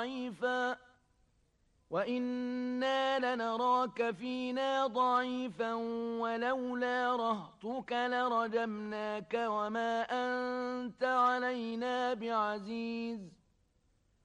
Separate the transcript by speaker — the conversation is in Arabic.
Speaker 1: ضعيفا وإنا لنراك فينا ضعيفا ولولا رهطك لرجمناك وما أنت علينا بعزيز